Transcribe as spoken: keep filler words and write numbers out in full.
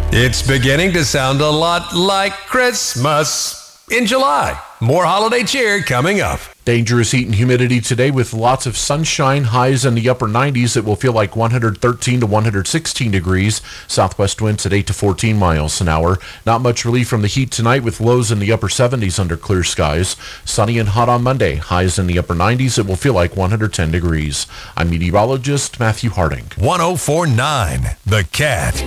It's beginning to sound a lot like Christmas in July. More holiday cheer coming up. Dangerous heat and humidity today with lots of sunshine, highs in the upper nineties. It will feel like one hundred thirteen to one hundred sixteen degrees. Southwest winds at eight to fourteen miles an hour. Not much relief from the heat tonight with lows in the upper seventies under clear skies. Sunny and hot on Monday. Highs in the upper nineties. It will feel like one hundred ten degrees. I'm meteorologist Matthew Harding. one oh four point nine The Cat.